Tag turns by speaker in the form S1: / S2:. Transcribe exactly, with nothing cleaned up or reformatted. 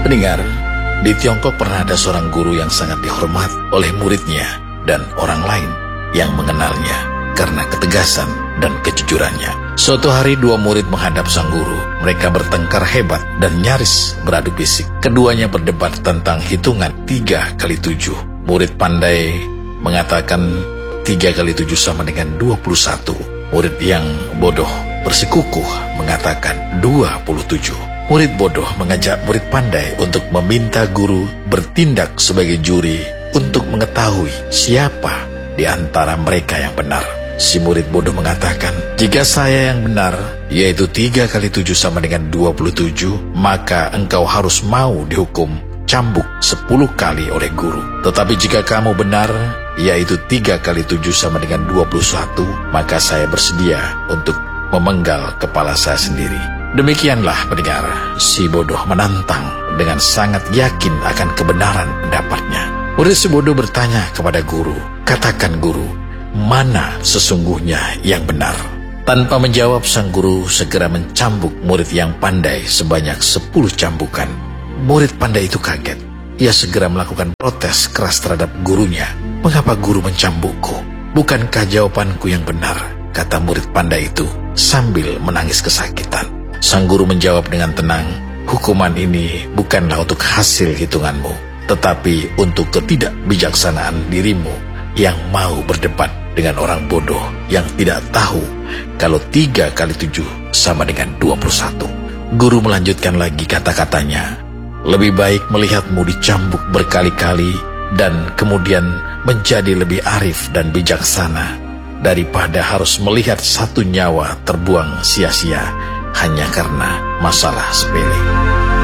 S1: Pendengar, di Tiongkok pernah ada seorang guru yang sangat dihormat oleh muridnya dan orang lain yang mengenalnya karena ketegasan dan kejujurannya. Suatu hari dua murid menghadap sang guru. Mereka bertengkar hebat dan nyaris beradu fisik. Keduanya berdebat tentang hitungan tiga kali tujuh. Murid pandai mengatakan tiga kali tujuh sama dengan dua puluh satu. Murid yang bodoh bersikukuh mengatakan dua puluh tujuh. Murid bodoh mengajak murid pandai untuk meminta guru bertindak sebagai juri untuk mengetahui siapa di antara mereka yang benar. Si murid bodoh mengatakan, jika saya yang benar, yaitu tiga kali tujuh sama dengan dua puluh tujuh, maka engkau harus mau dihukum cambuk sepuluh kali oleh guru. Tetapi jika kamu benar, yaitu tiga kali tujuh sama dengan dua puluh satu, maka saya bersedia untuk memenggal kepala saya sendiri. Demikianlah pendengar, si bodoh menantang dengan sangat yakin akan kebenaran pendapatnya. Murid si bodoh bertanya kepada guru, katakan guru, mana sesungguhnya yang benar? Tanpa menjawab, sang guru segera mencambuk murid yang pandai sebanyak sepuluh cambukan. Murid pandai itu kaget. Ia segera melakukan protes keras terhadap gurunya. Mengapa guru mencambukku? Bukankah jawabanku yang benar? Kata murid pandai itu sambil menangis kesakitan. Sang guru menjawab dengan tenang, hukuman ini bukanlah untuk hasil hitunganmu, tetapi untuk ketidakbijaksanaan dirimu yang mau berdebat dengan orang bodoh yang tidak tahu kalau tiga kali tujuh sama dengan dua puluh satu. Guru melanjutkan lagi kata-katanya, lebih baik melihatmu dicambuk berkali-kali dan kemudian menjadi lebih arif dan bijaksana daripada harus melihat satu nyawa terbuang sia-sia hanya karena masalah sepele.